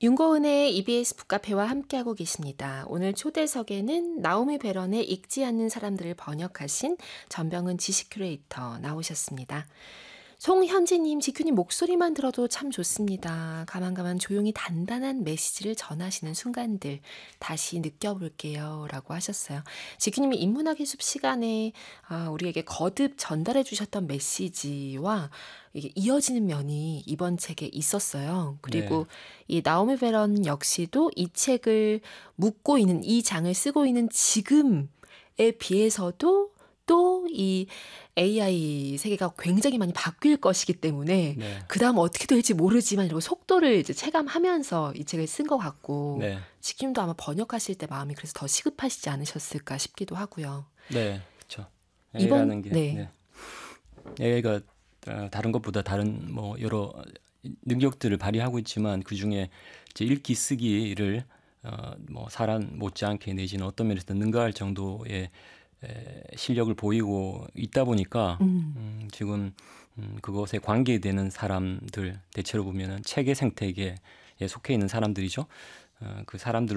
윤고은의 EBS 북카페와 함께하고 계십니다. 오늘 초대석에는 나오미 베런의 읽지 않는 사람들을 번역하신 전병은 지식 큐레이터 나오셨습니다. 송현지님, 지큐님 목소리만 들어도 참 좋습니다. 가만가만 조용히 단단한 메시지를 전하시는 순간들 다시 느껴볼게요 라고 하셨어요. 지큐님이 인문학의 숲 시간에 우리에게 거듭 전달해 주셨던 메시지와 이게 이어지는 면이 이번 책에 있었어요. 그리고 이 나오미 베런 역시도 이 책을 묻고 있는, 이 장을 쓰고 있는 지금에 비해서도 또 이 AI 세계가 굉장히 많이 바뀔 것이기 때문에 그 다음 어떻게 될지 모르지만 이런 속도를 이제 체감하면서 이 책을 쓴 것 같고 지킴도 아마 번역하실 때 마음이 그래서 더 시급하시지 않으셨을까 싶기도 하고요. 네, 그렇죠. AI라는 게 AI가 다른 것보다 다른 뭐 여러 능력들을 발휘하고 있지만 그 중에 이제 읽기 쓰기를 뭐 사람 못지않게 내지는 어떤 면에서 능가할 정도의 실력을 보이고 있다 보니까 지금 그것에 관계되는 사람들 대체로 보면은 체계 생태계에 속해 있는 사람들이죠. 그 사람들